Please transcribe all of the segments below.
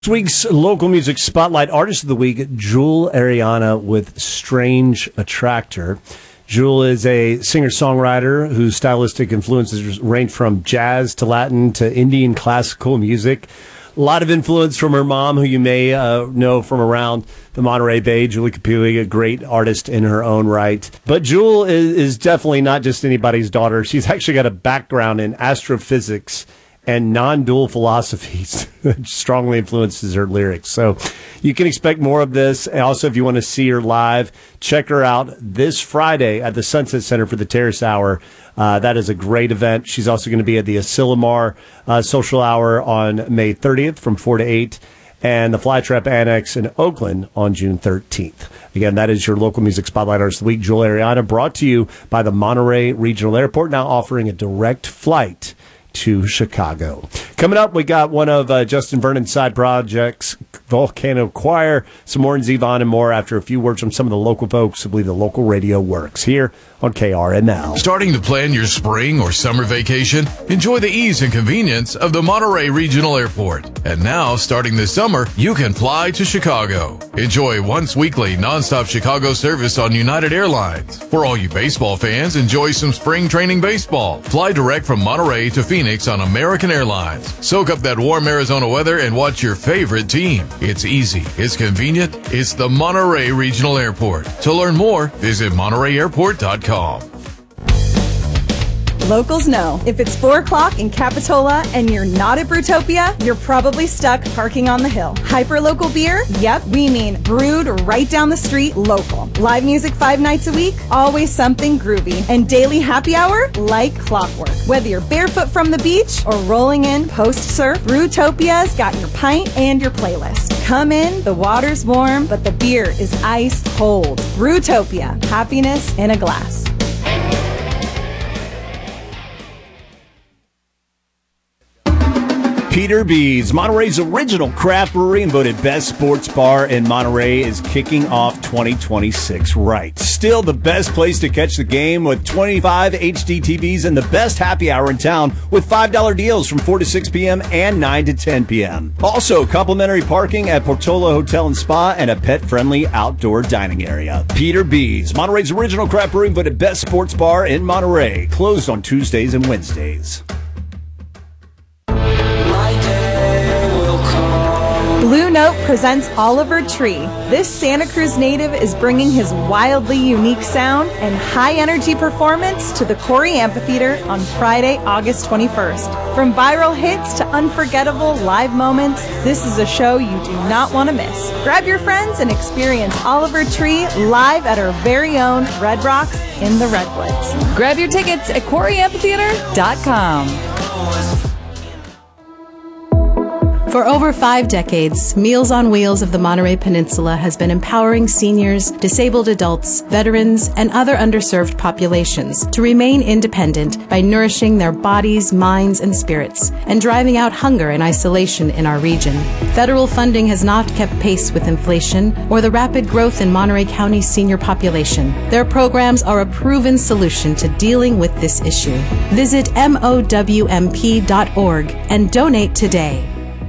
This week's local music spotlight artist of the week, Jewel Ariana with Strange Attractor. Jewel is a singer-songwriter whose stylistic influences range from jazz to Latin to Indian classical music. A lot of influence from her mom, who you may know from around the Monterey Bay, Julie Capulli, a great artist in her own right. But Jewel is definitely not just anybody's daughter. She's actually got a background in astrophysics and non-dual philosophies that strongly influences her lyrics. So you can expect more of this. And also, if you want to see her live, check her out this Friday at the Sunset Center for the Terrace Hour. That is a great event. She's also going to be at the Asilomar Social Hour on May 30th from 4 to 8, and the Flytrap Annex in Oakland on June 13th. Again, that is your local music spotlight artist of the week, Jewel Ariana, brought to you by the Monterey Regional Airport, now offering a direct flight to Chicago. Coming up, we got one of Justin Vernon's side projects, Volcano Choir, some more in Zevon and more after a few words from some of the local folks who believe the local radio works here on KRML. Starting to plan your spring or summer vacation? Enjoy the ease and convenience of the Monterey Regional Airport. And now, starting this summer, you can fly to Chicago. Enjoy once weekly nonstop Chicago service on United Airlines. For all you baseball fans, enjoy some spring training baseball. Fly direct from Monterey to Phoenix on American Airlines. Soak up that warm Arizona weather and watch your favorite team. It's easy, it's convenient, it's the Monterey Regional Airport. To learn more, visit MontereyAirport.com. Locals know, if it's 4 o'clock in Capitola and you're not at Brewtopia, you're probably stuck parking on the hill. Hyperlocal beer? Yep, we mean brewed right down the street, local. Live music 5 nights a week? Always something groovy. And daily happy hour? Like clockwork. Whether you're barefoot from the beach or rolling in post-surf, Brewtopia's got your pint and your playlist. Come in, the water's warm, but the beer is ice cold. Brewtopia, happiness in a glass. Peter B's, Monterey's original craft brewery and voted best sports bar in Monterey, is kicking off 2026 right. Still the best place to catch the game with 25 HD TVs and the best happy hour in town with $5 deals from 4 to 6 p.m. and 9 to 10 p.m. Also, complimentary parking at Portola Hotel and Spa and a pet-friendly outdoor dining area. Peter B's, Monterey's original craft brewery and voted best sports bar in Monterey. Closed on Tuesdays and Wednesdays. Blue Note presents Oliver Tree. This Santa Cruz native is bringing his wildly unique sound and high-energy performance to the Corey Amphitheater on Friday, August 21st. From viral hits to unforgettable live moments, this is a show you do not want to miss. Grab your friends and experience Oliver Tree live at our very own Red Rocks in the Redwoods. Grab your tickets at CoreyAmphitheater.com. For over 5 decades, Meals on Wheels of the Monterey Peninsula has been empowering seniors, disabled adults, veterans, and other underserved populations to remain independent by nourishing their bodies, minds, and spirits, and driving out hunger and isolation in our region. Federal funding has not kept pace with inflation or the rapid growth in Monterey County's senior population. Their programs are a proven solution to dealing with this issue. Visit MOWMP.org and donate today.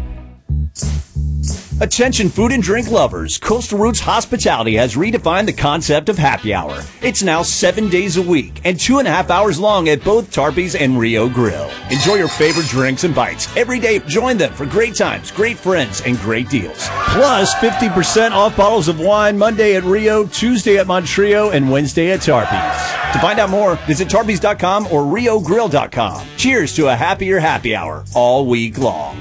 Attention food and drink lovers, Coastal Roots Hospitality has redefined the concept of happy hour. It's now 7 days a week and 2.5 hours long at both Tarpey's and Rio Grill. Enjoy your favorite drinks and bites every day. Join them for great times, great friends, and great deals. Plus 50% off bottles of wine Monday at Rio, Tuesday at Montrio, and Wednesday at Tarpey's. To find out more, visit tarpeys.com or riogrill.com. Cheers to a happier happy hour all week long.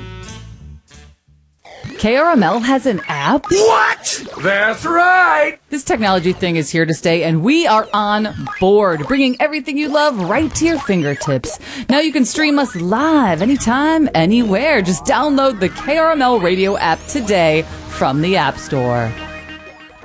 KRML has an app? What? That's right! This technology thing is here to stay, and we are on board, bringing everything you love right to your fingertips. Now you can stream us live anytime, anywhere. Just download the KRML radio app today from the App Store.